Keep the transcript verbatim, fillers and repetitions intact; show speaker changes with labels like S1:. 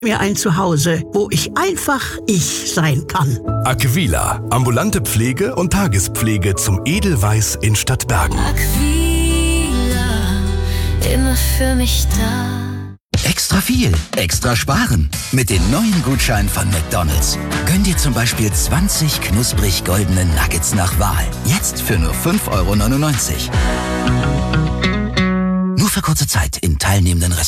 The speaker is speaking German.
S1: mir ein Zuhause, wo ich einfach ich sein kann.
S2: Aquila, ambulante Pflege und Tagespflege zum Edelweiß in Stadtbergen.
S3: Aquila, immer für mich da.
S4: Extra viel, extra sparen. Mit den neuen Gutscheinen von McDonald's. Gönn dir zum Beispiel zwanzig knusprig goldene Nuggets nach Wahl. Jetzt für nur fünf Euro neunundneunzig. Nur für kurze Zeit in teilnehmenden Restaurants.